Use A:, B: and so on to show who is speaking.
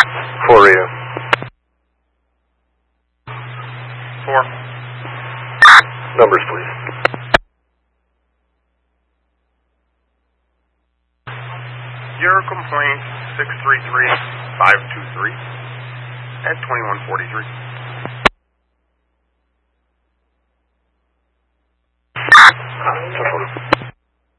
A: 4 radio.
B: 4.
A: Numbers, please.
B: Your complaint 633-523 at 2143.